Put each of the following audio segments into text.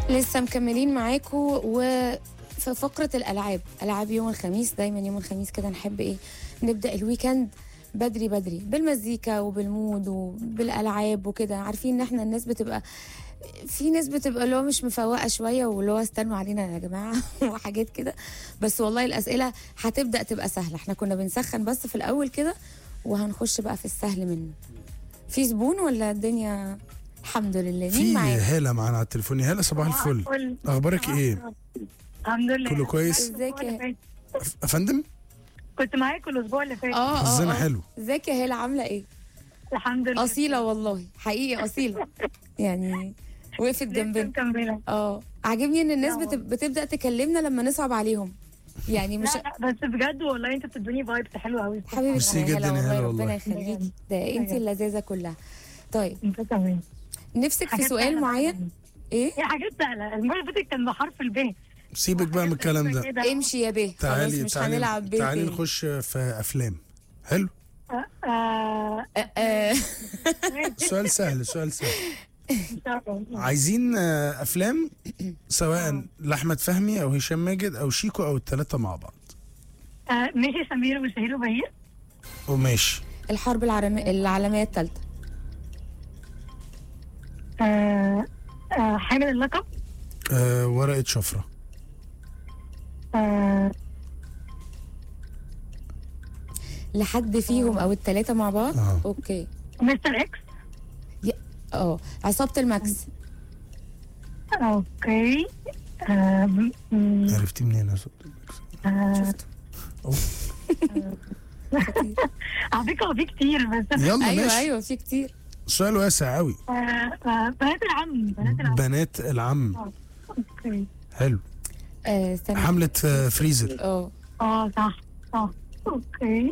لسه مكملين معاكم وفي فقرة ألعاب يوم الخميس. دايما يوم الخميس كده نحب إيه، نبدأ الويكند بدري بدري بالمزيكا وبالمود وبالألعاب وكده. عارفين إن إحنا الناس بتبقى في ناس بتبقى اللي هو مش مفوقة شوية واللي هو استنوا علينا يا جماعة وحاجات كده. بس والله الأسئلة هتبدأ تبقى سهلة. احنا كنا بنسخن بس في الأول كده وهنخش بقى في السهل منه. في زبون ولا الدنيا؟ الحمد لله. في هالة معانا على التليفون. يا هالة صباح الفل، اخبارك ايه؟ الحمد لله كله كويس؟ ازيك يا افندم؟ كنت معاكم الاسبوع اللي فات. حظنا حلو. ازيك يا هالة، عاملة ايه؟ الحمد لله. أصيلة والله، حقيقي أصيلة يعني وقفت جنبنا. عاجبني ان الناس بتبدأ تكلمنا لما نصعب عليهم يعني. مش لا بس بجد والله انت بتدوني فايبس حلوه قوي حبيبتي. ميرسي جدا يا هالة والله. ربنا يخليكي، ده انت اللذاذة كلها. طيب انت كمان. نفسك في سؤال معين؟ ايه؟ هي حاجات سهله. المره اللي فاتت كان بحرف الب. سيبك بقى من الكلام ده. امشي يا بيه. تعالي مش هنلعب بيه. تعالي نخش في افلام. حلو. سؤال سهل. عايزين افلام سواء لاحمد فهمي او هشام ماجد او شيكو او الثلاثه مع بعض. ماشي. سمير وشهير وبهير. وماشي. الحرب العالميه الثالثه. حامل اللقب. ورقه شفره. لحد فيهم او الثلاثه مع بعض. اوكي. مستر اكس. عصابة الماكس. اوكي. عرفتي منين عصابة الماكس؟ شفته. على فكرة في كتير بس. يلا ماشي. ايوه في كتير. سؤال واسع قوي. بنات العم. اوكي. حلو. حملة فريزر. صح. اوكي.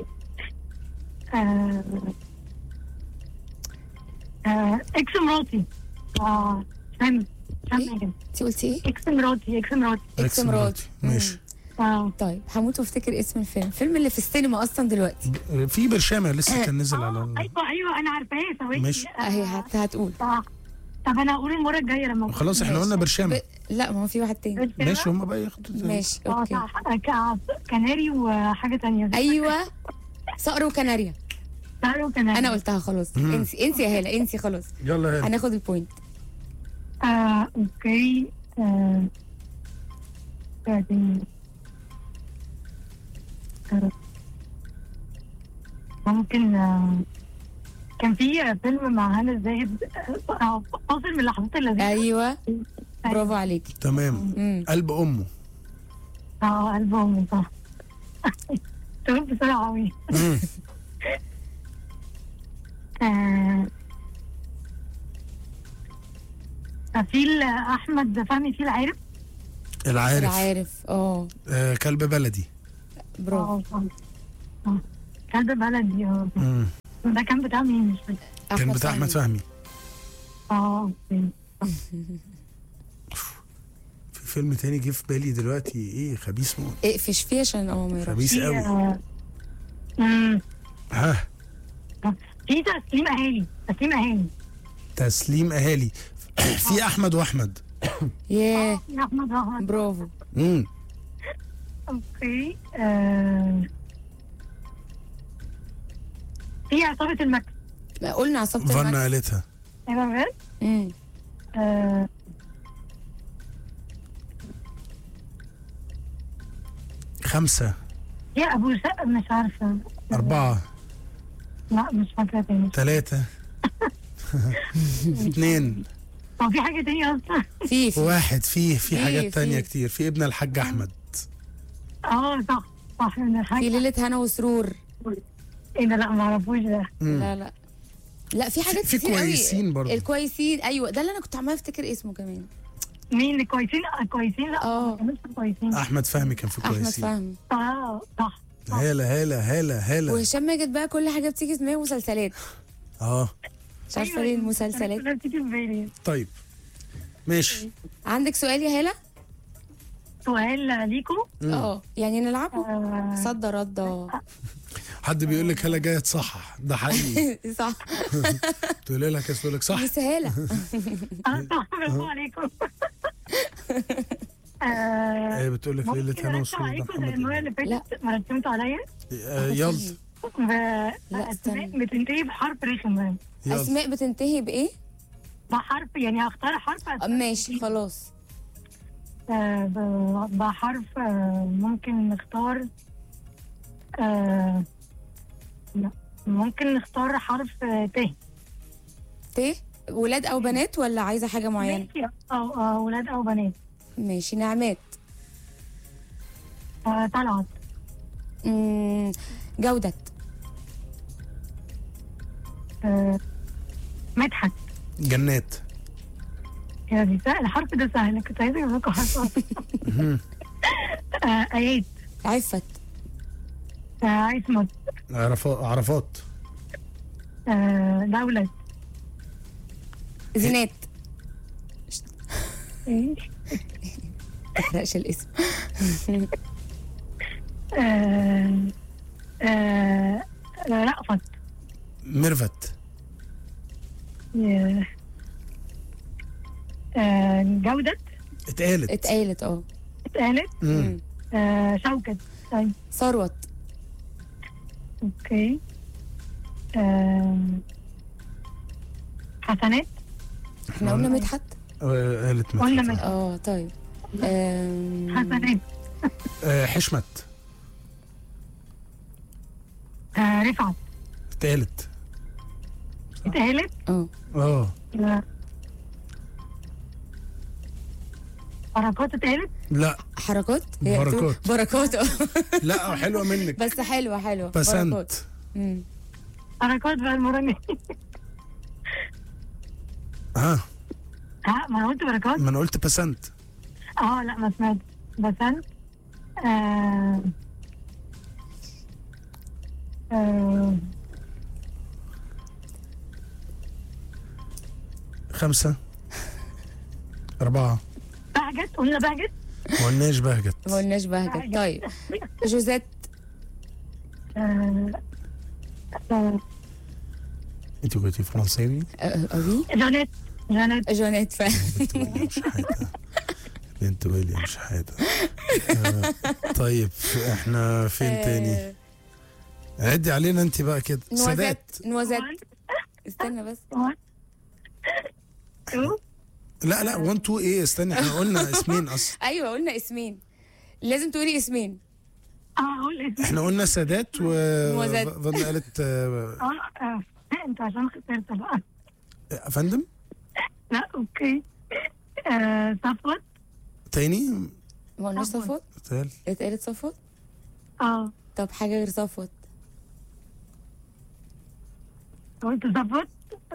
اكس مراتي. فهمت. انت قلتي ايه؟ اكس مراتي. ماشي. طيب هموت وافتكر اسم الفيلم اللي في السينما اصلا دلوقتي. في برشامه لسه كان نزل على ايوه انا عارفاه. ثواني. ماشي. اهي هتقول. طب انا هقول المره الجايه لما خلاص احنا قلنا برشامه. لا ما هو في واحد تاني. ماشي هم بقى ياخدوا. ماشي اوكي. صح. كناري وحاجه تانية. ايوه صقر وكناريا. انا قلتها خلاص. انسي يا هاله، انسي خلاص. يلا هاله هناخد البوينت. اوكي. ممكن كان في فيلم مع هنا الزاهد فاصل من اللحظات اللذيذة. ايوه برافو عليكي. تمام. قلب امه. قلب امه صح. تقول بسرعه قوي. في احمد فهمي في العارف. كلب بلدي. برافو. كلب بلدي. ده كان بتاع مين؟ مش فاكر. كان بتاع احمد فهمي. اوكي. في فيلم تاني جه في بالي دلوقتي. ايه خبيث موت. اقفش فيه عشان ما يروحش. خبيث قوي. ها في تسليم اهالي. في احمد واحمد. ياه احمد واحمد. برافو. اوكي. في عصابة المكس. قلنا عصابة المكس. فانا قالتها. ايوه بجد. 5. يا ابو سقا مش عارفه. 4. لا مش فاكره تاني. 3. 2. هو في حاجه تانية اصلا؟ في 1. في حاجات تانية كتير. في ابن الحاج احمد. صح ابن الحاج. في ليلة هنا وسرور. ايه ده؟ لا ما اعرفوش ده. لا في حاجات كتير قوي. في كويسين برضه. الكويسين ايوه ده اللي انا كنت عماله افتكر اسمه كمان. مين الكويسين؟ لا مش كويسين. احمد فهمي كان في كويسين. احمد فهمي. صح. هالة. وهشام ماجد بقى كل حاجه بتيجي اسمها مسلسلات. مش عارفه ليه المسلسلات. طيب ماشي. عندك سؤال يا هالة؟ سؤال ليكو. يعني نلعبه صد رد. حد بيقول لك هلا جايه تصحح، ده حقيقي. صح. تقول لها كده تقول لك صح. دي سهاله. صح. برافو عليكم. هي بتقول لك ليله هنا وسرور ده عليكم زي المره محمد. اللي لا. فاتت ما رسمتوا عليا. يلا لا، اسماء استنى. بتنتهي بحرف رخم. يلا. اسماء بتنتهي بايه؟ بحرف يعني هختار حرف ماشي خلاص. بحرف ممكن نختار لا، ممكن نختار حرف ت. ت. ولاد او بنات ولا عايزه حاجه معينه؟ ماشي، او ولاد او بنات. ماشي. نعمات. طلعت. جودة. مدحت. جنات. يا دي سهل، الحرف ده سهل، كنت عايزه اجيب لكم حرف أصعب. ايات. عفت. عصمت. عرفات. دولة. زينات. ايه. ما تحرقش الاسم. رأفت. ميرفت. جودة. اتقالت. اتقالت. اتقالت. مم. شوكت. طيب ثروت. اوكي. حسنات. احنا قلنا مدحت. قالت قلنا مدحت. طيب. حسنات. حشمت. رفعت. اتقالت. اتقالت. اه حركات اتقالت. لا حركات. هي بركات. بركات. لا حلوه منك. بس حلوه بسنت. بركات. حركات بقى المرة الجاية. ها ما انا قلت بركات. ما انا قلت بسنت. لا ما سمعت. بسنت. خمسة 4. بهجت. قلنا بهجت. ما قلناش بهجت. ما قلناش بهجت. طيب. جوزات. انت قلتي فرنساوي. اوي. جانيت. جانيت فعلا. بنت ويليام شحاتة. بنت ويليام شحاتة. طيب احنا فين تاني؟ عدي علينا انت بقى كده. نوازات. استنى بس. لا 1 2 ايه استني احنا قلنا اسمين اصلا. ايوه قلنا اسمين. لازم تقولي اسمين. اقول اسم. احنا قلنا سادات نوازات. فضل قالت انت عشان خسرت بقى. يا فندم. لا اوكي. صفوت. تاني. ما قلناش صفوت. اتقالت صفوت. طب حاجه غير صفوت. قلت صفوت.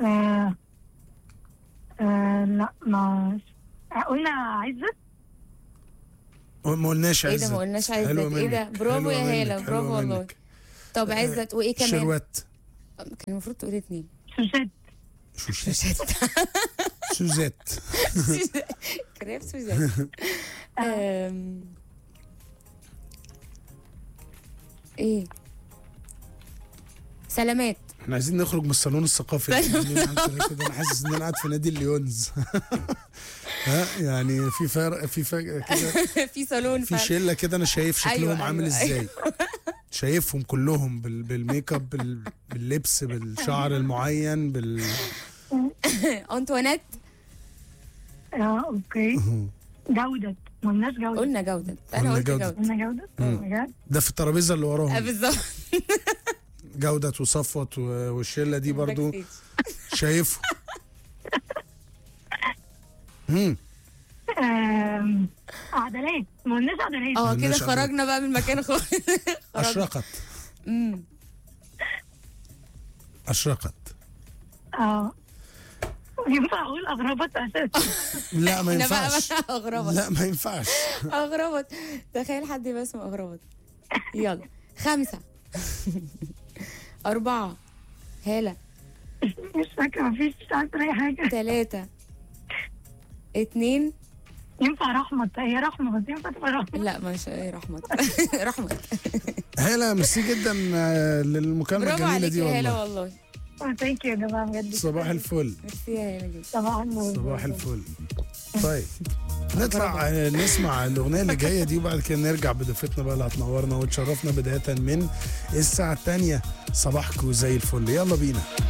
لا ما قلنا عزت. ما قلناش ايه عزت. ده؟ ما قلناش عزت. ايه ده؟ برافو يا هاله، برافو والله. طب عزت وايه كمان؟ شروات. كان المفروض تقولي 2. سوسات. سوزات. كريب سوزات. ايه. سلامات. احنا عايزين نخرج من الصالون الثقافي. انا حاسس ان انا قاعد في نادي الليونز. يعني في فرق كده. في صالون في شله كده انا شايف شكلهم أيوة عامل ازاي. شايفهم كلهم بالميك اب باللبس بالشعر المعين انطوانيت. اوكي. جودة. ما قلناش جودة. قلنا جودة. انا قلت جودة. قلنا جودة. بجد. ده في الترابيزه اللي وراهم. بالظبط. جودة وصفوت والشله دي برضو شايفهم. عدلات. ما قلناش عدلات. كده خرجنا بقى من المكان خالص. اشرقت. اشرقت. ينفع اقول اغربت اساسا؟ لا ما ينفعش. اغربت. لا ما ينفعش. اغربت. تخيل حد يبقى اسمه اغربت. يلا. 5 4 هالة. مش فاكرة. مفيش. مش عارفة اي حاجة. 3 2. ينفع رحمة. هي رحمة بس ينفع تبقى رحمة. لا مش رحمة. رحمة. هالة ميرسي جدا للمكالمة الجميلة دي والله. هالة والله. ثانك يو يا جماعة بجد. صباح الفل. ميرسي يا هالة جدا. صباح النور. صباح الفل. طيب نطلع نسمع الاغنيه اللي جايه دي، وبعد كده نرجع بضيفتنا بقى اللي هتنورنا وتشرفنا بدايه من الساعه الثانيه. صباحكم زي الفل، يلا بينا.